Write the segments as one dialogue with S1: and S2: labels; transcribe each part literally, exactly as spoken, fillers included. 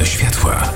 S1: Stronę światła.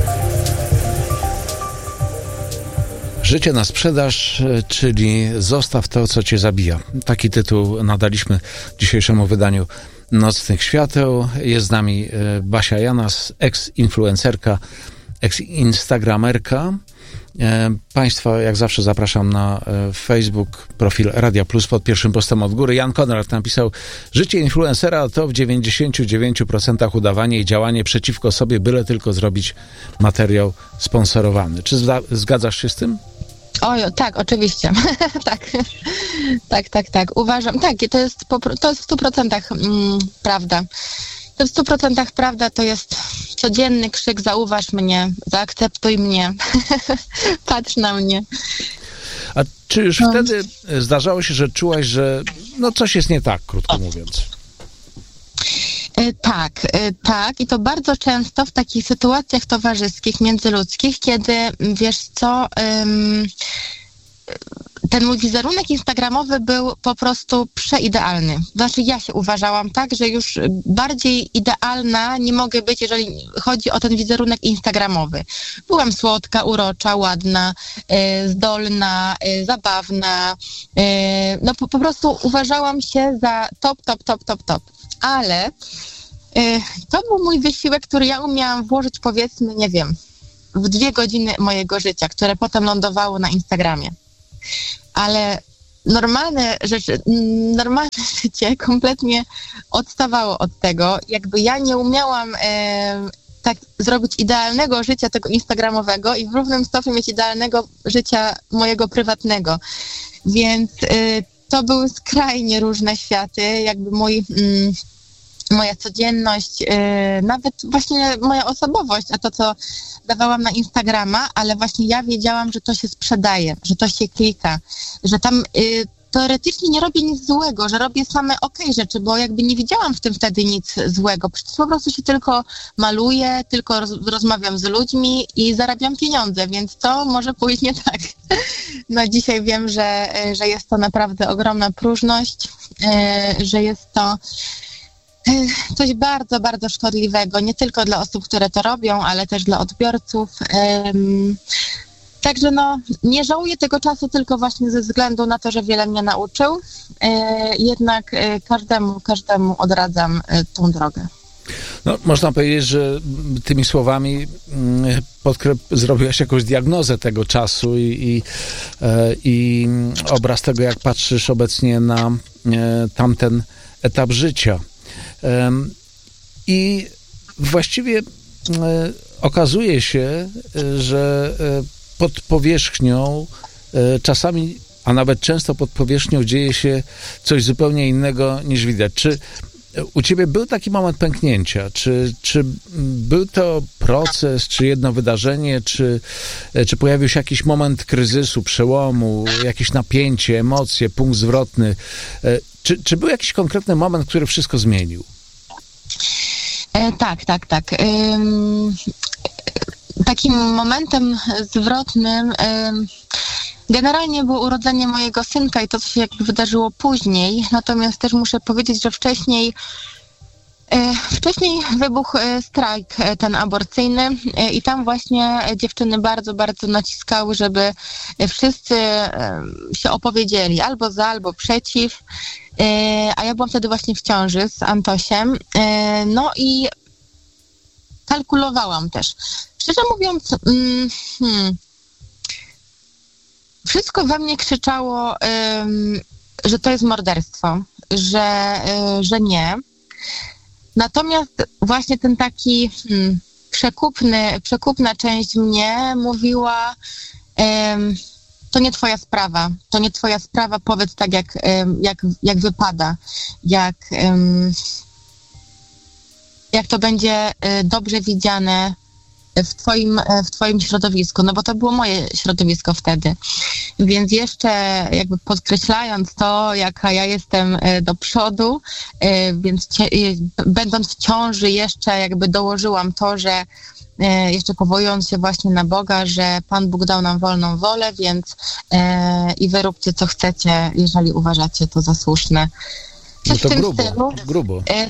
S1: Życie na sprzedaż, czyli zostaw to, co cię zabija. Taki tytuł nadaliśmy dzisiejszemu wydaniu Nocnych Świateł. Jest z nami Basia Janas, ex-influencerka, ex-instagramerka. Państwa, jak zawsze, zapraszam na Facebook, profil Radia Plus pod pierwszym postem od góry. Jan Konrad napisał: życie influencera to w dziewięćdziesiąt dziewięć procent udawanie i działanie przeciwko sobie, byle tylko zrobić materiał sponsorowany. Czy zda- zgadzasz się z tym?
S2: Oj, tak, oczywiście. tak, tak, tak, tak. Uważam, tak, to jest, po, to jest w stu procentach mm, prawda. To w stu procentach prawda, to jest codzienny krzyk: zauważ mnie, zaakceptuj mnie, patrz na mnie.
S1: A czy już no. wtedy zdarzało się, że czułaś, że no coś jest nie tak, krótko mówiąc?
S2: Tak, tak i to bardzo często w takich sytuacjach towarzyskich, międzyludzkich, kiedy, wiesz co, ten mój wizerunek instagramowy był po prostu przeidealny. Znaczy ja się uważałam tak, że już bardziej idealna nie mogę być, jeżeli chodzi o ten wizerunek instagramowy. Byłam słodka, urocza, ładna, zdolna, zabawna. No po, po prostu uważałam się za top, top, top, top, top. Ale y, to był mój wysiłek, który ja umiałam włożyć, powiedzmy, nie wiem, w dwie godziny mojego życia, które potem lądowało na Instagramie. Ale normalne rzeczy, normalne życie kompletnie odstawało od tego. Jakby ja nie umiałam y, tak zrobić idealnego życia tego instagramowego i w równym stopniu mieć idealnego życia mojego prywatnego. Więc y, to były skrajnie różne światy, jakby mój... Mm, moja codzienność, yy, nawet właśnie moja osobowość, a to, co dawałam na Instagrama, ale właśnie ja wiedziałam, że to się sprzedaje, że to się klika, że tam yy, teoretycznie nie robię nic złego, że robię same okej rzeczy, bo jakby nie widziałam w tym wtedy nic złego. Przecież po prostu się tylko maluję, tylko roz, rozmawiam z ludźmi i zarabiam pieniądze, więc to może pójść nie tak. No dzisiaj wiem, że, że jest to naprawdę ogromna próżność, yy, że jest to coś bardzo, bardzo szkodliwego, nie tylko dla osób, które to robią, ale też dla odbiorców. Um, także no, nie żałuję tego czasu tylko właśnie ze względu na to, że wiele mnie nauczył. E, jednak e, każdemu, każdemu odradzam e, tą drogę.
S1: No, można powiedzieć, że tymi słowami podkre- zrobiłaś jakąś diagnozę tego czasu i, i, e, i obraz tego, jak patrzysz obecnie na e, tamten etap życia. I właściwie okazuje się, że pod powierzchnią czasami, a nawet często pod powierzchnią dzieje się coś zupełnie innego niż widać. Czy u ciebie był taki moment pęknięcia? Czy, czy był to proces, czy jedno wydarzenie, czy, czy pojawił się jakiś moment kryzysu, przełomu, jakieś napięcie, emocje, punkt zwrotny? Czy, czy był jakiś konkretny moment, który wszystko zmienił?
S2: E, tak, tak, tak. Ym, takim momentem zwrotnym ym, generalnie było urodzenie mojego synka i to, co się jakby wydarzyło później. Natomiast też muszę powiedzieć, że wcześniej Wcześniej wybuchł strajk ten aborcyjny i tam właśnie dziewczyny bardzo, bardzo naciskały, żeby wszyscy się opowiedzieli albo za, albo przeciw, a ja byłam wtedy właśnie w ciąży z Antosiem, no i kalkulowałam też. Szczerze mówiąc, hmm, wszystko we mnie krzyczało, że to jest morderstwo, że, że nie. Natomiast właśnie ten taki hmm, przekupny, przekupna część mnie mówiła, um, to nie twoja sprawa, to nie twoja sprawa, powiedz tak jak, um, jak, jak wypada, jak, um, jak to będzie um, dobrze widziane w twoim, w twoim środowisku, no bo to było moje środowisko wtedy. Więc jeszcze jakby podkreślając to, jaka ja jestem do przodu, więc będąc w ciąży jeszcze jakby dołożyłam to, że jeszcze powołując się właśnie na Boga, że Pan Bóg dał nam wolną wolę, więc i wy róbcie co chcecie, jeżeli uważacie to za słuszne.
S1: Coś no to w tym grubo, stylu. grubo.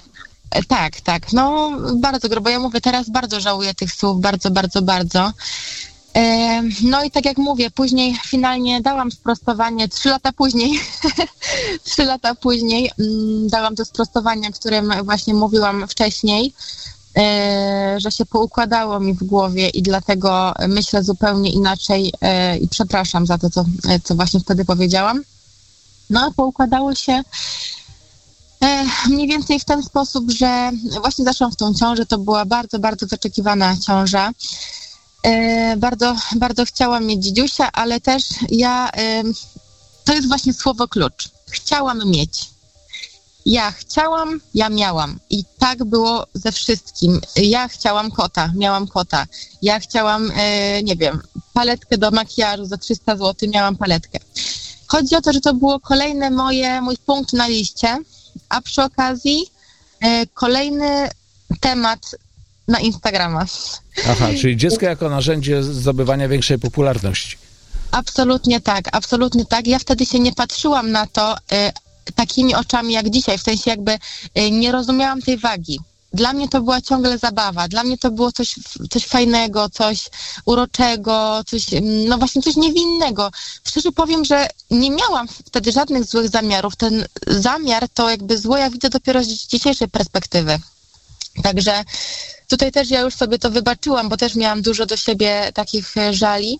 S2: Tak, tak, no bardzo grubo. Ja mówię, teraz bardzo żałuję tych słów, bardzo, bardzo, bardzo. No i tak jak mówię, później finalnie dałam sprostowanie, trzy lata później, trzy lata później dałam to sprostowanie, o którym właśnie mówiłam wcześniej, że się poukładało mi w głowie i dlatego myślę zupełnie inaczej i przepraszam za to, co, co właśnie wtedy powiedziałam. No, poukładało się mniej więcej w ten sposób, że właśnie zaszłam w tą ciążę, to była bardzo, bardzo wyczekiwana ciąża. Bardzo, bardzo chciałam mieć dzidziusia, ale też ja, to jest właśnie słowo klucz. Chciałam mieć. Ja chciałam, ja miałam. I tak było ze wszystkim. Ja chciałam kota, miałam kota. Ja chciałam, nie wiem, paletkę do makijażu za trzysta złotych, miałam paletkę. Chodzi o to, że to było kolejne moje, mój punkt na liście, a przy okazji kolejny temat na Instagrama.
S1: Aha, czyli dziecko jako narzędzie zdobywania większej popularności.
S2: Absolutnie tak, absolutnie tak. Ja wtedy się nie patrzyłam na to y, takimi oczami jak dzisiaj, w sensie jakby y, nie rozumiałam tej wagi. Dla mnie to była ciągle zabawa, dla mnie to było coś, coś fajnego, coś uroczego, coś, no właśnie coś niewinnego. Szczerze powiem, że nie miałam wtedy żadnych złych zamiarów. Ten zamiar to jakby zło ja widzę dopiero z dzisiejszej perspektywy. Także tutaj też ja już sobie to wybaczyłam, bo też miałam dużo do siebie takich żali.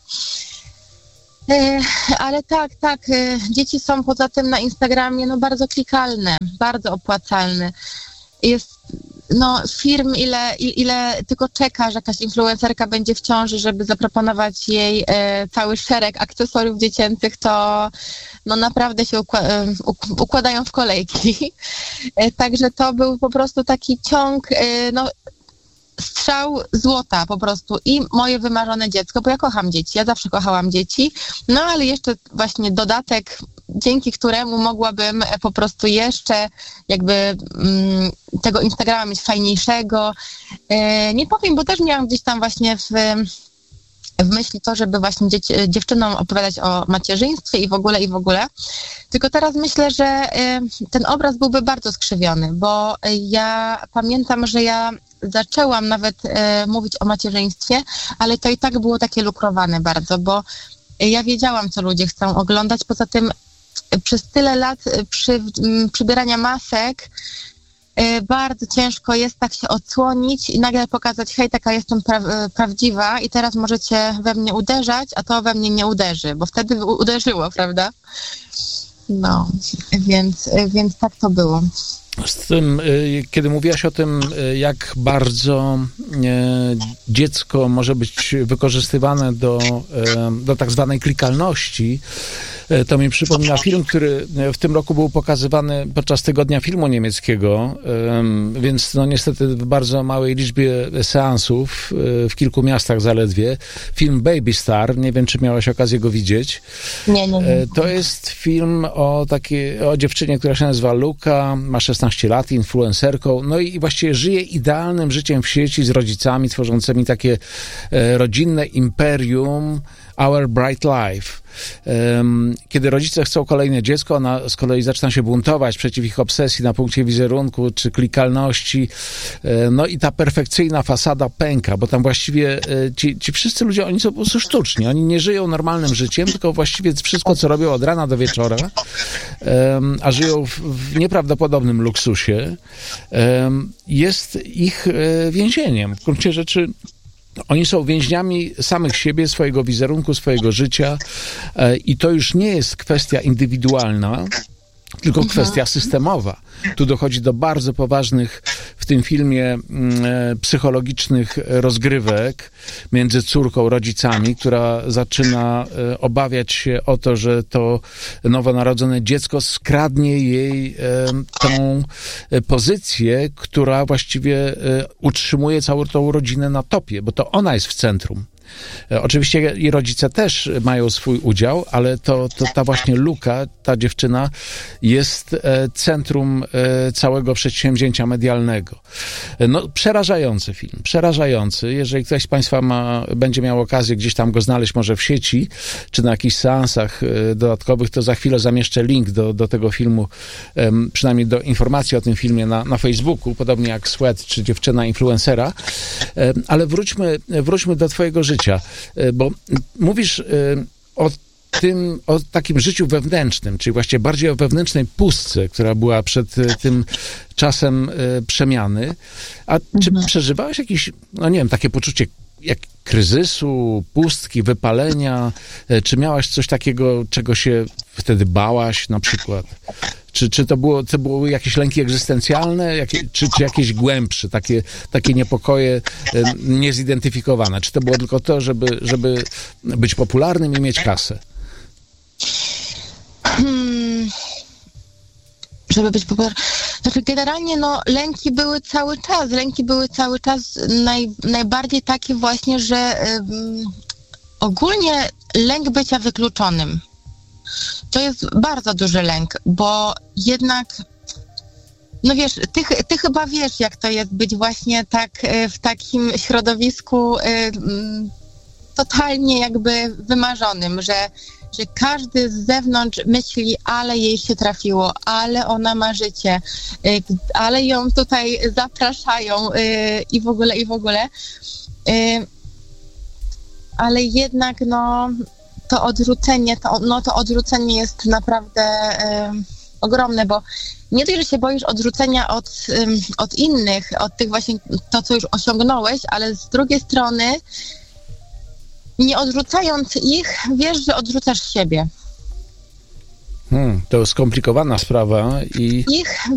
S2: Ale tak, tak, dzieci są poza tym na Instagramie no bardzo klikalne, bardzo opłacalne. Jest no firm, ile, ile tylko czeka, że jakaś influencerka będzie w ciąży, żeby zaproponować jej e, cały szereg akcesoriów dziecięcych, to no naprawdę się ukła- układają w kolejki. E, także to był po prostu taki ciąg, e, no strzał złota po prostu i moje wymarzone dziecko, bo ja kocham dzieci, ja zawsze kochałam dzieci, no ale jeszcze właśnie dodatek, dzięki któremu mogłabym po prostu jeszcze jakby mm, tego Instagrama mieć fajniejszego. E, nie powiem, bo też miałam gdzieś tam właśnie w, w myśli to, żeby właśnie dzieci, dziewczynom opowiadać o macierzyństwie i w ogóle, i w ogóle. Tylko teraz myślę, że e, ten obraz byłby bardzo skrzywiony, bo ja pamiętam, że ja zaczęłam nawet e, mówić o macierzyństwie, ale to i tak było takie lukrowane bardzo, bo ja wiedziałam, co ludzie chcą oglądać. Poza tym przez tyle lat przy, przybierania masek e, bardzo ciężko jest tak się odsłonić i nagle pokazać, hej, taka jestem pra- prawdziwa i teraz możecie we mnie uderzać, a to we mnie nie uderzy, bo wtedy uderzyło, prawda? No, więc, więc tak to było.
S1: Z tym, kiedy mówiłaś o tym, jak bardzo dziecko może być wykorzystywane do, do tak zwanej klikalności, to mi przypomina film, który w tym roku był pokazywany podczas Tygodnia Filmu Niemieckiego, więc no niestety w bardzo małej liczbie seansów, w kilku miastach zaledwie. Film Baby Star, nie wiem, czy miałaś okazję go widzieć.
S2: Nie, nie, nie.
S1: To jest film o takiej, o dziewczynie, która się nazywa Luka, ma szesnaście lat, influencerką, no i właściwie żyje idealnym życiem w sieci z rodzicami tworzącymi takie rodzinne imperium Our Bright Life. Kiedy rodzice chcą kolejne dziecko, ona z kolei zaczyna się buntować przeciw ich obsesji na punkcie wizerunku czy klikalności. No i ta perfekcyjna fasada pęka, bo tam właściwie ci, ci wszyscy ludzie, oni są po prostu sztuczni. Oni nie żyją normalnym życiem, tylko właściwie wszystko, co robią od rana do wieczora, a żyją w, w nieprawdopodobnym luksusie, jest ich więzieniem. W gruncie rzeczy oni są więźniami samych siebie, swojego wizerunku, swojego życia i to już nie jest kwestia indywidualna, tylko kwestia systemowa. Tu dochodzi do bardzo poważnych w tym filmie e, psychologicznych rozgrywek między córką, rodzicami, która zaczyna e, obawiać się o to, że to nowonarodzone dziecko skradnie jej e, tą pozycję, która właściwie e, utrzymuje całą tą rodzinę na topie, bo to ona jest w centrum. E, oczywiście i rodzice też mają swój udział, ale to, to ta właśnie Luka, ta dziewczyna jest e, centrum e, całego przedsięwzięcia medialnego. E, no, przerażający film, przerażający. Jeżeli ktoś z Państwa ma, będzie miał okazję gdzieś tam go znaleźć, może w sieci, czy na jakichś seansach e, dodatkowych, to za chwilę zamieszczę link do, do tego filmu, e, przynajmniej do informacji o tym filmie na, na Facebooku, podobnie jak Sweat, czy dziewczyna influencera. E, ale wróćmy, wróćmy do twojego życia, e, bo mówisz e, o tym, o takim życiu wewnętrznym, czyli właściwie bardziej o wewnętrznej pustce, która była przed e, tym czasem e, przemiany. A czy mhm. przeżywałeś jakieś, no nie wiem, takie poczucie jak kryzysu, pustki, wypalenia? E, czy miałaś coś takiego, czego się wtedy bałaś na przykład? Czy, czy to, było, to były jakieś lęki egzystencjalne, jakie, czy, czy jakieś głębsze, takie, takie niepokoje e, niezidentyfikowane? Czy to było tylko to, żeby, żeby być popularnym i mieć kasę?
S2: Hmm. Żeby być popularnym. Znaczy generalnie no lęki były cały czas. Lęki były cały czas naj, najbardziej takie właśnie, że um, ogólnie lęk bycia wykluczonym. To jest bardzo duży lęk, bo jednak, no wiesz, ty, ty chyba wiesz, jak to jest być właśnie tak w takim środowisku y, y, totalnie jakby wymarzonym, że, że każdy z zewnątrz myśli, ale jej się trafiło, ale ona ma życie, y, ale ją tutaj zapraszają y, i w ogóle, i w ogóle. Y, ale jednak, no... to odrzucenie, to, no to odrzucenie jest naprawdę y, ogromne, bo nie tylko, że się boisz odrzucenia od, y, od innych, od tych właśnie, to co już osiągnąłeś, ale z drugiej strony nie odrzucając ich, wiesz, że odrzucasz siebie.
S1: Hmm, to skomplikowana sprawa i...
S2: Ich